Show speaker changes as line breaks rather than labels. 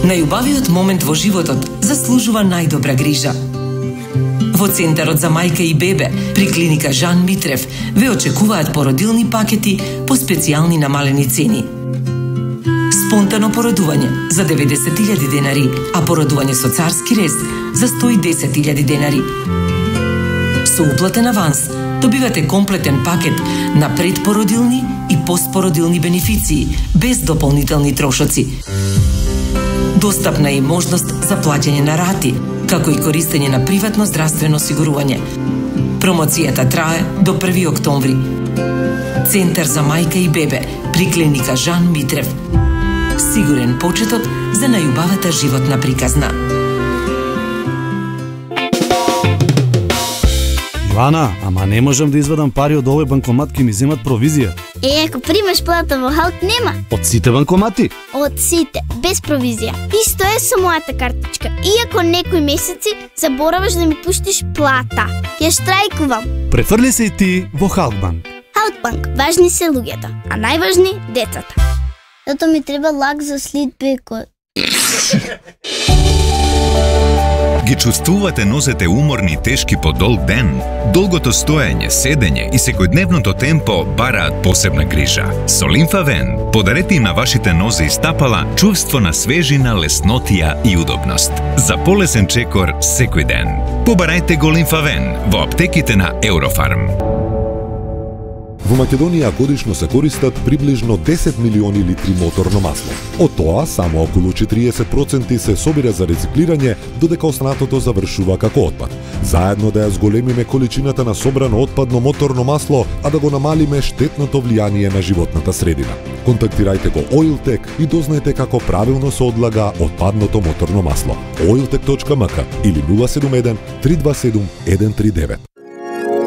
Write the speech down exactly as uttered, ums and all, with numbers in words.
Најубавиот момент во животот заслужува најдобра грижа. Во Центарот за мајка и бебе при клиника Жан Митрев ве очекуваат породилни пакети по специјални намалени цени. Спонтано породување за деветдесет илјади денари, а породување со царски рез за сто и десет илјади денари. Со уплатен аванс добивате комплетен пакет на предпородилни и постпородилни бенефиции без дополнителни трошоци. Достапна е и можност за плаќање на рати, како и користење на приватно здравствено осигурување. Промоцијата трае до први октомври. Центар за мајка и бебе при клиника Жан Митрев. Сигурен почеток за најубавата животна приказна.
Ивана, ама не можам да извадам пари од овој банкомат, ки ми земат провизија.
Е, ако примаш плата во Халк, нема.
Од сите банкомати?
Од сите, без провизија. Исто е со мојата картичка. Иако некои месеци забораваш да ми пуштиш плата. Ја штрајкувам.
Префрли се и ти во Халкбанк.
Халкбанк, важни се луѓето, а најважни децата. Зато ми треба лак за слитбекот.
Ги чувствувате нозете уморни и тешки по долг ден? Долгото стоење, седење и секојдневното темпо бараат посебна грижа. Со Лимфавен подарете и на вашите нозе и стапала чувство на свежина, леснотија и удобност. За полесен чекор секој ден. Побарајте го Лимфавен во аптеките на Eurofarm.
Во Македонија годишно се користат приближно десет милиони литри моторно масло. Од тоа, само околу четириесет проценти се собира за рециклирање, додека останатото завршува како отпад. Заедно да ја зголемиме количината на собрано отпадно моторно масло, а да го намалиме штетното влијание на животната средина. Контактирајте го Oiltech и дознаете како правилно се одлага отпадното моторно масло. oiltech точка m k или нула седум еден три два седум еден три девет.